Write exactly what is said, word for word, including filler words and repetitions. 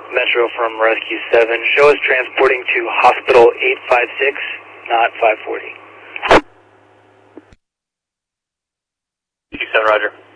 Metro from Rescue seven. Show us transporting to Hospital eight five six, not five forty. two seven, roger.